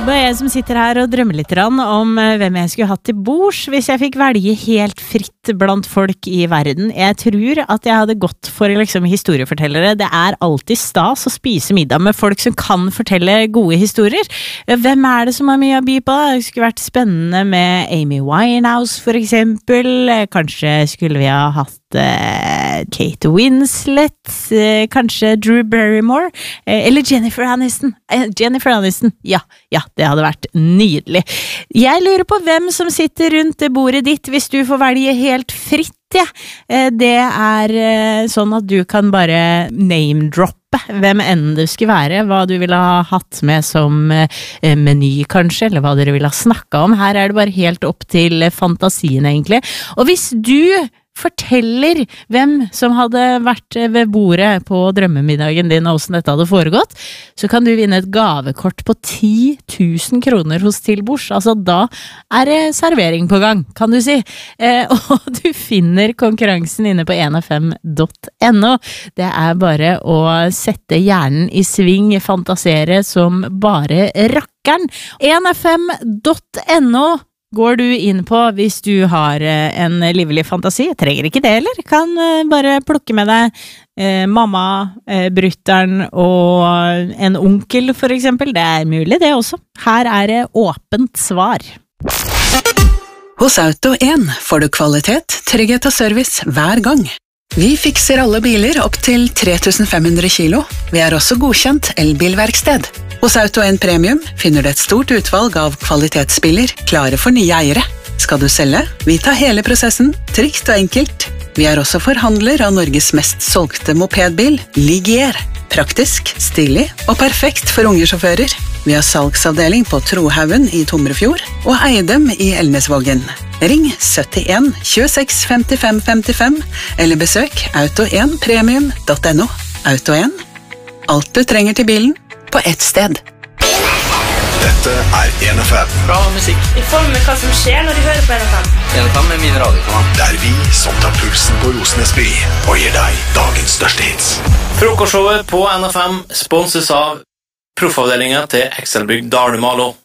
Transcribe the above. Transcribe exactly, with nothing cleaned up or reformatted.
Det er jeg som sitter her og drømmer litt om hvem jeg skulle hatt til bords hvis jeg fikk velge helt fritt blant folk i verden. Jeg tror at jeg hadde gått for liksom, historiefortellere. Det er alltid stas å spise middag med folk som kan fortelle gode historier. Hvem er det som har mye å by på? Det skulle vært spennende med Amy Winehouse for eksempel. Kanskje skulle vi ha hatt uh, Kate Winslet, uh, kanskje Drew Barrymore, uh, eller Jennifer Aniston. Uh, Jennifer Aniston, ja, ja. Det hadde vært nydelig. Jeg lurer på hvem som sitter rundt det bordet ditt hvis du får velge helt fritt, ja. Det er sånn at du kan bare name-droppe hvem enn det skulle være, hva du ville ha hatt med som meny kanskje, eller hva dere ville ha snakket om. Her er det bare helt opp til fantasien egentlig. Og hvis du forteller hvem som hadde vært ved bordet på drømmemiddagen din og hvordan dette hadde foregått, så kan du vinne et gavekort på ti tusen kroner hos Tilbords. Altså da er det servering på gang, kan du si. Eh, og du finner konkurransen inne på en f m punktum no. Det er bare å sette hjernen i sving, fantasere som bare rakkeren. en f m punktum no går du inn på hvis du har en livlig fantasi. Jeg trenger ikke det heller. Kan bare plukke med deg eh, mamma, eh, brytteren og en onkel for eksempel. Det er mulig det også. Her er det åpent svar. Hos Auto en får du kvalitet, trygghet og service hver gang. Vi fikser alle biler opp til tre tusen fem hundre kilo. Vi er også godkjent elbilverksted. Hos Auto en Premium finner du et stort utvalg av kvalitetsbiler klare for nye eiere. Skal du selge? Vi tar hele prosessen, trygt og enkelt. Vi er også forhandler av Norges mest solgte mopedbil, Ligier. Praktisk, stilig og perfekt for unge sjåfører. Vi har salgsavdeling på Trohaugen i Tomrefjord og Eidem i Elnesvågen. Ring syttien tjueseks femtifem femtifem eller besøk auto en premium punktum no. Auto en. Alt du trenger til bilen på ett sted. Dette er en F M. Bra musikk. Vi får med hva som skjer når de hører på en F M. en F M er min radiokanal. Det er vi som tar pulsen på Rosenesby og gir deg dagens største hits. Frokostshowet på N F M sponses av proffavdelingen til Excelbygg Dalumalo.